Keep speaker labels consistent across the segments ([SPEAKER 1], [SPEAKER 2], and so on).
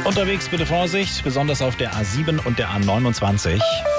[SPEAKER 1] Unterwegs bitte Vorsicht, besonders auf der A7 und der A29.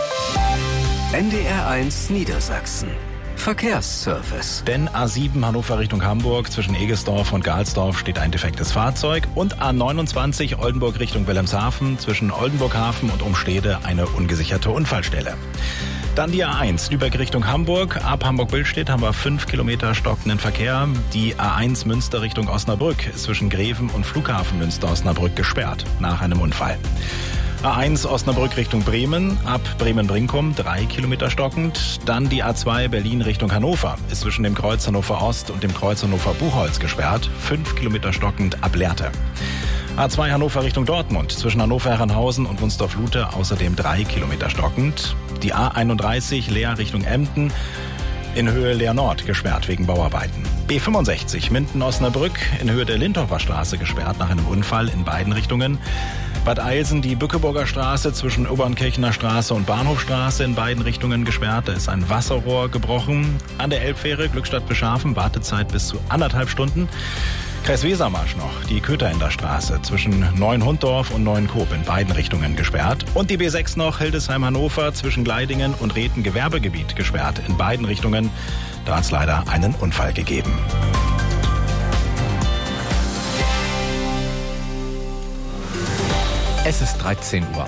[SPEAKER 2] NDR1 Niedersachsen. Verkehrsservice.
[SPEAKER 1] Denn A7 Hannover Richtung Hamburg zwischen Egesdorf und Galsdorf steht ein defektes Fahrzeug und A29 Oldenburg Richtung Wilhelmshaven zwischen Oldenburghafen und Umstede eine ungesicherte Unfallstelle. Dann die A1 Lübeck Richtung Hamburg. Ab Hamburg-Billstedt haben wir 5 Kilometer stockenden Verkehr. Die A1 Münster Richtung Osnabrück ist zwischen Greven und Flughafen Münster-Osnabrück gesperrt nach einem Unfall. A1 Osnabrück Richtung Bremen, ab Bremen-Brinkum 3 Kilometer stockend. Dann die A2 Berlin Richtung Hannover ist zwischen dem Kreuz Hannover Ost und dem Kreuz Hannover Buchholz gesperrt. 5 Kilometer stockend ab Lehrte. A2 Hannover Richtung Dortmund zwischen Hannover-Herrenhausen und Wunstorf-Lute außerdem 3 Kilometer stockend. Die A31 Leer Richtung Emden in Höhe Leer Nord gesperrt wegen Bauarbeiten. B65 Minden-Osnabrück in Höhe der Lindorfer Straße gesperrt nach einem Unfall in beiden Richtungen. Bad Eilsen die Bückeburger Straße zwischen Obernkirchener Straße und Bahnhofstraße in beiden Richtungen gesperrt. Da ist ein Wasserrohr gebrochen. An der Elbfähre Glückstadt-Beschhafen Wartezeit bis zu 1,5 Stunden. Kreis Wesermarsch noch, die Kötherender Straße zwischen Neuenhunddorf und Neuenkoop in beiden Richtungen gesperrt. Und die B6 noch, Hildesheim-Hannover zwischen Gleidingen und Rhethen Gewerbegebiet gesperrt in beiden Richtungen. Da hat es leider einen Unfall gegeben.
[SPEAKER 3] Es ist 13 Uhr.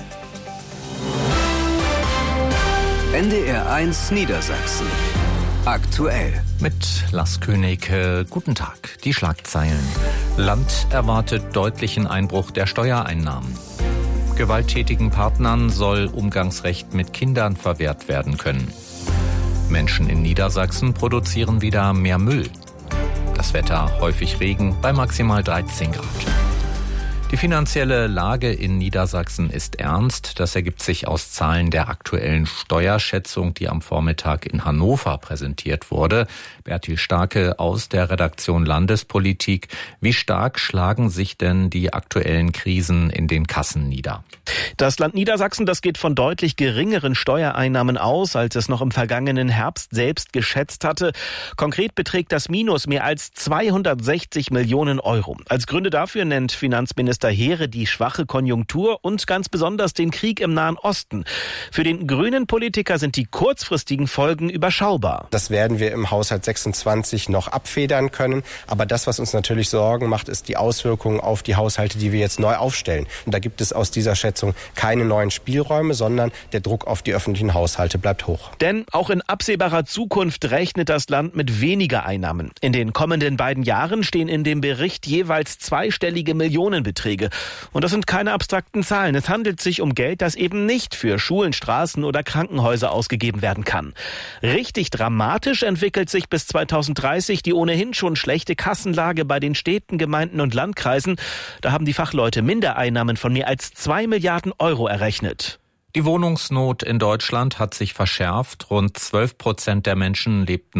[SPEAKER 2] NDR1 Niedersachsen. Aktuell.
[SPEAKER 3] Mit Lars König, guten Tag. Die Schlagzeilen. Land erwartet deutlichen Einbruch der Steuereinnahmen. Gewalttätigen Partnern soll Umgangsrecht mit Kindern verwehrt werden können. Menschen in Niedersachsen produzieren wieder mehr Müll. Das Wetter häufig Regen bei maximal 13 Grad. Die finanzielle Lage in Niedersachsen ist ernst. Das ergibt sich aus Zahlen der aktuellen Steuerschätzung, die am Vormittag in Hannover präsentiert wurde. Bertil Starke aus der Redaktion Landespolitik. Wie stark schlagen sich denn die aktuellen Krisen in den Kassen nieder?
[SPEAKER 4] Das Land Niedersachsen, das geht von deutlich geringeren Steuereinnahmen aus, als es noch im vergangenen Herbst selbst geschätzt hatte. Konkret beträgt das Minus mehr als 260 Millionen Euro. Als Gründe dafür nennt Finanzminister Heere die schwache Konjunktur und ganz besonders den Krieg im Nahen Osten. Für den grünen Politiker sind die kurzfristigen Folgen überschaubar.
[SPEAKER 5] Das werden wir im Haushalt 26 noch abfedern können. Aber das, was uns natürlich Sorgen macht, ist die Auswirkungen auf die Haushalte, die wir jetzt neu aufstellen. Und da gibt es aus dieser Schätzung keine neuen Spielräume, sondern der Druck auf die öffentlichen Haushalte bleibt hoch.
[SPEAKER 4] Denn auch in absehbarer Zukunft rechnet das Land mit weniger Einnahmen. In den kommenden beiden Jahren stehen in dem Bericht jeweils zweistellige Millionenbeträge. Und das sind keine abstrakten Zahlen. Es handelt sich um Geld, das eben nicht für Schulen, Straßen oder Krankenhäuser ausgegeben werden kann. Richtig dramatisch entwickelt sich bis 2030 die ohnehin schon schlechte Kassenlage bei den Städten, Gemeinden und Landkreisen. Da haben die Fachleute Mindereinnahmen von mehr als 2 Milliarden Euro errechnet.
[SPEAKER 3] Die Wohnungsnot in Deutschland hat sich verschärft. Rund 12% der Menschen lebten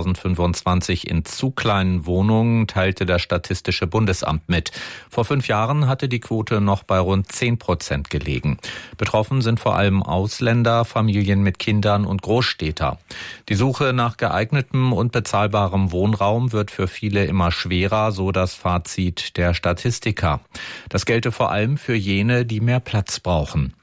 [SPEAKER 3] 2025 in zu kleinen Wohnungen, teilte das Statistische Bundesamt mit. Vor 5 Jahren hatte die Quote noch bei rund 10% gelegen. Betroffen sind vor allem Ausländer, Familien mit Kindern und Großstädter. Die Suche nach geeignetem und bezahlbarem Wohnraum wird für viele immer schwerer, so das Fazit der Statistiker. Das gelte vor allem für jene, die mehr Platz brauchen.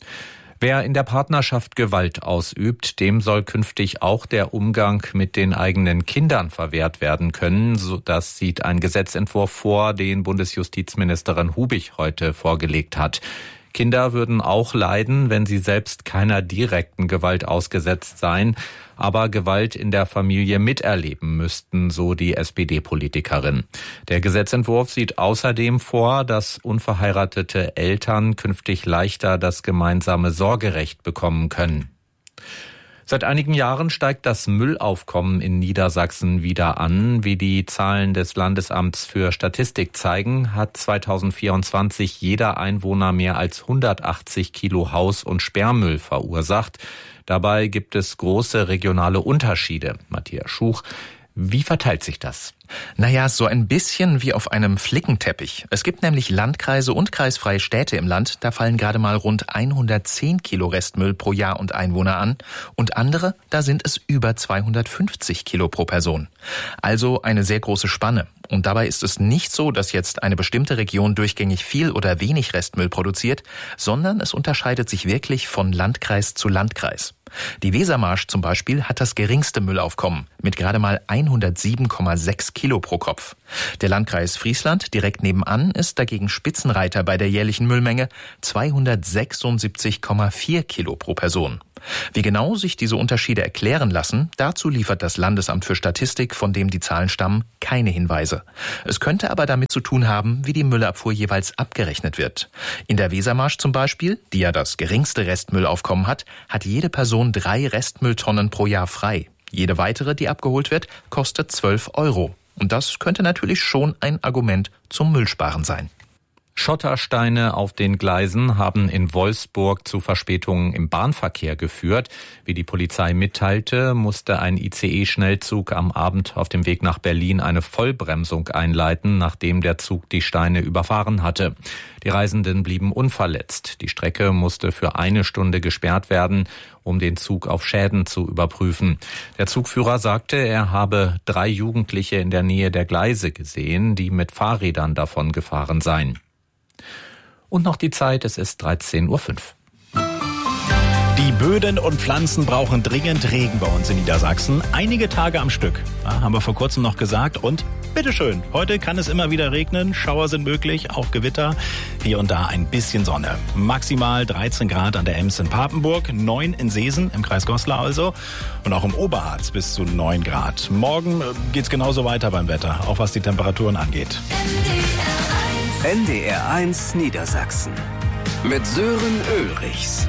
[SPEAKER 3] Wer in der Partnerschaft Gewalt ausübt, dem soll künftig auch der Umgang mit den eigenen Kindern verwehrt werden können. Das sieht ein Gesetzentwurf vor, den Bundesjustizministerin Hubig heute vorgelegt hat. Kinder würden auch leiden, wenn sie selbst keiner direkten Gewalt ausgesetzt seien, aber Gewalt in der Familie miterleben müssten, so die SPD-Politikerin. Der Gesetzentwurf sieht außerdem vor, dass unverheiratete Eltern künftig leichter das gemeinsame Sorgerecht bekommen können. Seit einigen Jahren steigt das Müllaufkommen in Niedersachsen wieder an. Wie die Zahlen des Landesamts für Statistik zeigen, hat 2024 jeder Einwohner mehr als 180 Kilo Haus- und Sperrmüll verursacht. Dabei gibt es große regionale Unterschiede. Matthias Schuch, Wie verteilt sich das?
[SPEAKER 6] Naja, so ein bisschen wie auf einem Flickenteppich. Es gibt nämlich Landkreise und kreisfreie Städte im Land, da fallen gerade mal rund 110 Kilo Restmüll pro Jahr und Einwohner an. Und andere, da sind es über 250 Kilo pro Person. Also eine sehr große Spanne. Und dabei ist es nicht so, dass jetzt eine bestimmte Region durchgängig viel oder wenig Restmüll produziert, sondern es unterscheidet sich wirklich von Landkreis zu Landkreis. Die Wesermarsch zum Beispiel hat das geringste Müllaufkommen mit gerade mal 107,6 Kilo pro Kopf. Der Landkreis Friesland direkt nebenan ist dagegen Spitzenreiter bei der jährlichen Müllmenge 276,4 Kilo pro Person. Wie genau sich diese Unterschiede erklären lassen, dazu liefert das Landesamt für Statistik, von dem die Zahlen stammen, keine Hinweise. Es könnte aber damit zu tun haben, wie die Müllabfuhr jeweils abgerechnet wird. In der Wesermarsch zum Beispiel, die ja das geringste Restmüllaufkommen hat jede Person 3 Restmülltonnen pro Jahr frei. Jede weitere, die abgeholt wird, kostet 12 €. Und das könnte natürlich schon ein Argument zum Müllsparen sein.
[SPEAKER 3] Schottersteine auf den Gleisen haben in Wolfsburg zu Verspätungen im Bahnverkehr geführt. Wie die Polizei mitteilte, musste ein ICE-Schnellzug am Abend auf dem Weg nach Berlin eine Vollbremsung einleiten, nachdem der Zug die Steine überfahren hatte. Die Reisenden blieben unverletzt. Die Strecke musste für 1 Stunde gesperrt werden, um den Zug auf Schäden zu überprüfen. Der Zugführer sagte, er habe 3 Jugendliche in der Nähe der Gleise gesehen, die mit Fahrrädern davon gefahren seien. Und noch die Zeit, es ist 13:05 Uhr.
[SPEAKER 1] Die Böden und Pflanzen brauchen dringend Regen bei uns in Niedersachsen. Einige Tage am Stück, haben wir vor kurzem noch gesagt. Und bitteschön, heute kann es immer wieder regnen. Schauer sind möglich, auch Gewitter. Hier und da ein bisschen Sonne. Maximal 13 Grad an der Ems in Papenburg, 9 in Seesen, im Kreis Goslar also. Und auch im Oberharz bis zu 9 Grad. Morgen geht's genauso weiter beim Wetter, auch was die Temperaturen angeht.
[SPEAKER 2] NDR1 Niedersachsen mit Sören Ulrichs.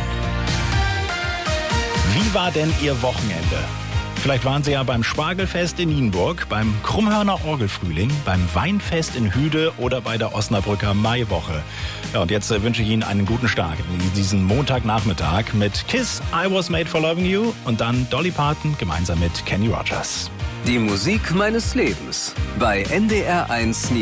[SPEAKER 1] Wie war denn Ihr Wochenende? Vielleicht waren Sie ja beim Spargelfest in Nienburg, beim Krummhörner Orgelfrühling, beim Weinfest in Hüde oder bei der Osnabrücker Maiwoche. Ja, und jetzt wünsche ich Ihnen einen guten Start in diesen Montagnachmittag mit Kiss, I Was Made for Loving You und dann Dolly Parton gemeinsam mit Kenny Rogers.
[SPEAKER 2] Die Musik meines Lebens bei NDR1 Niedersachsen.